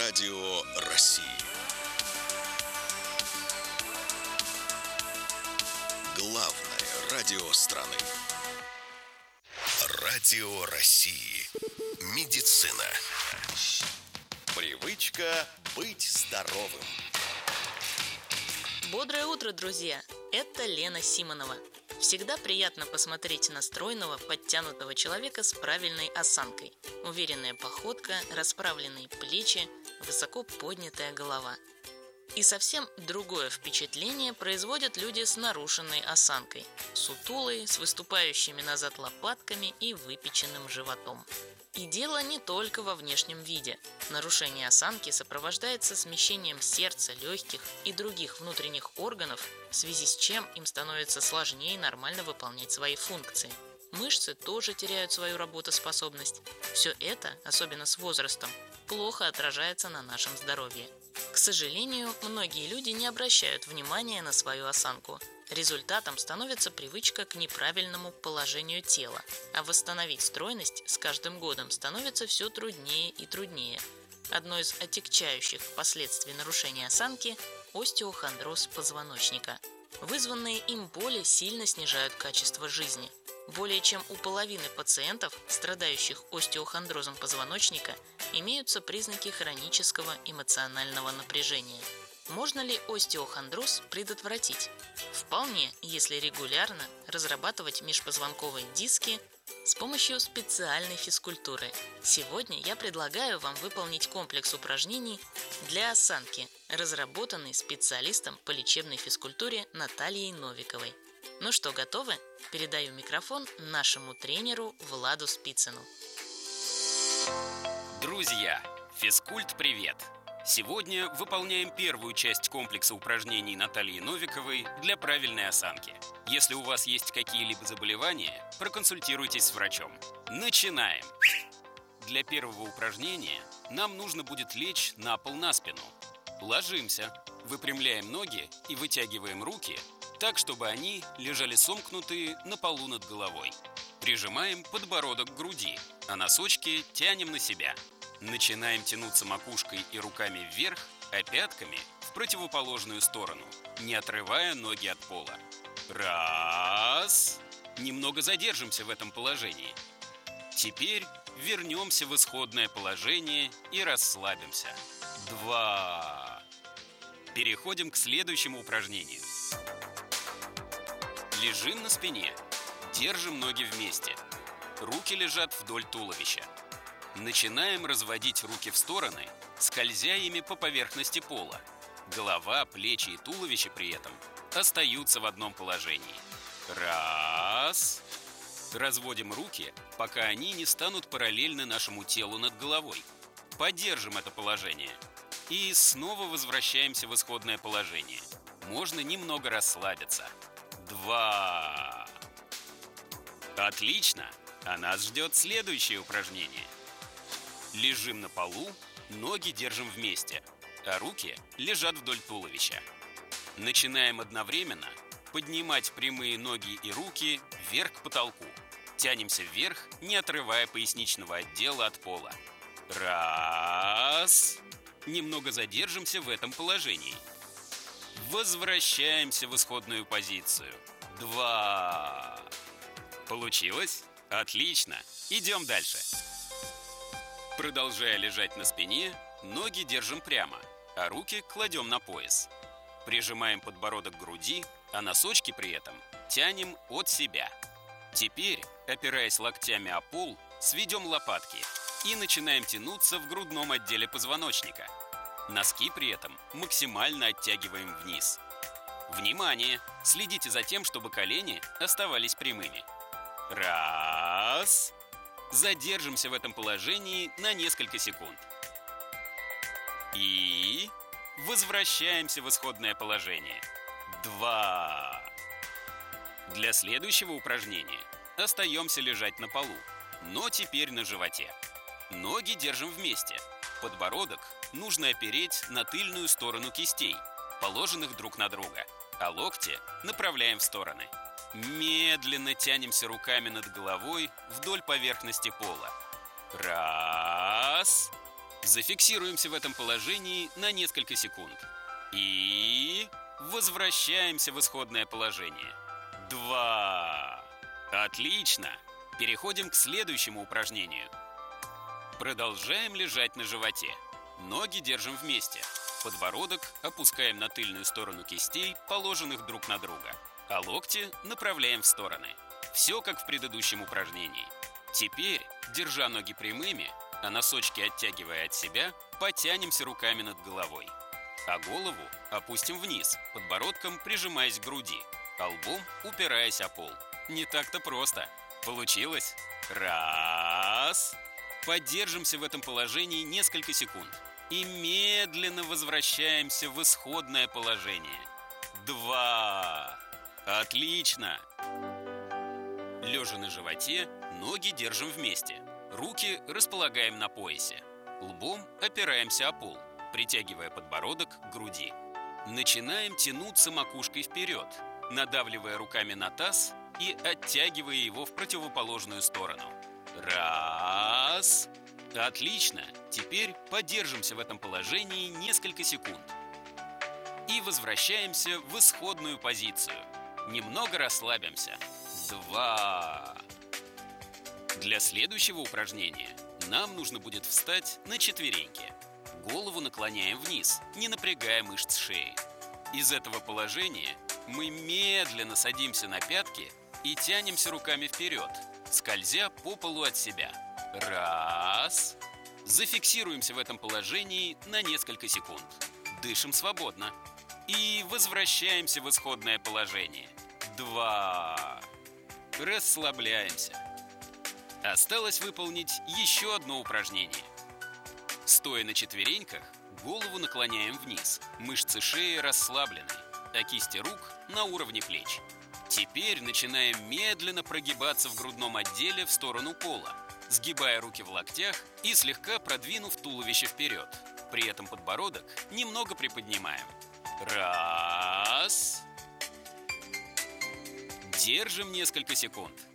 Радио России. Главное радио страны. Радио России. Медицина. Привычка быть здоровым. Бодрое утро, друзья! Это Лена Симонова. Всегда приятно посмотреть на стройного, подтянутого человека с правильной осанкой. Уверенная походка, расправленные плечи, высоко поднятая голова. И совсем другое впечатление производят люди с нарушенной осанкой. Сутулые, с выступающими назад лопатками и выпеченным животом. И дело не только во внешнем виде. Нарушение осанки сопровождается смещением сердца, легких и других внутренних органов, в связи с чем им становится сложнее нормально выполнять свои функции. Мышцы тоже теряют свою работоспособность. Все это, особенно с возрастом, плохо отражается на нашем здоровье. К сожалению, многие люди не обращают внимания на свою осанку. Результатом становится привычка к неправильному положению тела, а восстановить стройность с каждым годом становится все труднее и труднее. Одно из отягчающих последствий нарушения осанки – остеохондроз позвоночника. Вызванные им боли сильно снижают качество жизни. Более чем у половины пациентов, страдающих остеохондрозом позвоночника, имеются признаки хронического эмоционального напряжения. Можно ли остеохондроз предотвратить? Вполне, если регулярно разрабатывать межпозвонковые диски с помощью специальной физкультуры. Сегодня я предлагаю вам выполнить комплекс упражнений для осанки, разработанный специалистом по лечебной физкультуре Натальей Новиковой. Ну что, готовы? Передаю микрофон нашему тренеру Владу Спицыну. Друзья, физкульт-привет! Сегодня выполняем первую часть комплекса упражнений Натальи Новиковой для правильной осанки. Если у вас есть какие-либо заболевания, проконсультируйтесь с врачом. Начинаем! Для первого упражнения нам нужно будет лечь на пол на спину. Ложимся, выпрямляем ноги и вытягиваем руки так, чтобы они лежали сомкнутые на полу над головой. Прижимаем подбородок к груди, а носочки тянем на себя. Начинаем тянуться макушкой и руками вверх, а пятками в противоположную сторону, не отрывая ноги от пола. Раз. Немного задержимся в этом положении. Теперь вернемся в исходное положение и расслабимся. 2. Переходим к следующему упражнению. Лежим на спине. Держим ноги вместе. Руки лежат вдоль туловища. Начинаем разводить руки в стороны, скользя ими по поверхности пола. Голова, плечи и туловище при этом остаются в одном положении. Раз. Разводим руки, пока они не станут параллельны нашему телу над головой. Поддержим это положение. И снова возвращаемся в исходное положение. Можно немного расслабиться. 2. Отлично! А нас ждет следующее упражнение. Лежим на полу, ноги держим вместе, а руки лежат вдоль туловища. Начинаем одновременно поднимать прямые ноги и руки вверх к потолку. Тянемся вверх, не отрывая поясничного отдела от пола. Раз. Немного задержимся в этом положении. Возвращаемся в исходную позицию. 2. Получилось? Отлично. Идем дальше. Продолжая лежать на спине, ноги держим прямо, а руки кладем на пояс. Прижимаем подбородок к груди, а носочки при этом тянем от себя. Теперь, опираясь локтями о пол, сведем лопатки и начинаем тянуться в грудном отделе позвоночника. Носки при этом максимально оттягиваем вниз. Внимание! Следите за тем, чтобы колени оставались прямыми. Раз. Задержимся в этом положении на несколько секунд. И возвращаемся в исходное положение. 2. Для следующего упражнения остаемся лежать на полу, но теперь на животе. Ноги держим вместе. Подбородок нужно опереть на тыльную сторону кистей, положенных друг на друга, а локти направляем в стороны. Медленно тянемся руками над головой вдоль поверхности пола. Раз. Зафиксируемся в этом положении на несколько секунд. И возвращаемся в исходное положение. 2. Отлично! Переходим к следующему упражнению. Продолжаем лежать на животе. Ноги держим вместе. Подбородок опускаем на тыльную сторону кистей, положенных друг на друга, а локти направляем в стороны. Все как в предыдущем упражнении. Теперь, держа ноги прямыми, а носочки оттягивая от себя, потянемся руками над головой. А голову опустим вниз, подбородком прижимаясь к груди, а лбом упираясь о пол. Не так-то просто. Получилось? Раз. Поддержимся в этом положении несколько секунд и медленно возвращаемся в исходное положение. 2. Отлично! Лежа на животе, ноги держим вместе. Руки располагаем на поясе. Лбом опираемся о пол, притягивая подбородок к груди. Начинаем тянуться макушкой вперед, надавливая руками на таз и оттягивая его в противоположную сторону. Раз. Отлично! Теперь подержимся в этом положении несколько секунд. И возвращаемся в исходную позицию. Немного расслабимся. 2. Для следующего упражнения нам нужно будет встать на четвереньки. Голову наклоняем вниз, не напрягая мышц шеи. Из этого положения мы медленно садимся на пятки и тянемся руками вперед, скользя по полу от себя. Раз. Зафиксируемся в этом положении на несколько секунд. Дышим свободно. И возвращаемся в исходное положение. 2. Расслабляемся. Осталось выполнить еще одно упражнение. Стоя на четвереньках, голову наклоняем вниз. Мышцы шеи расслаблены, а кисти рук на уровне плеч. Теперь начинаем медленно прогибаться в грудном отделе в сторону пола, сгибая руки в локтях и слегка продвинув туловище вперед. При этом подбородок немного приподнимаем. Раз. Держим несколько секунд.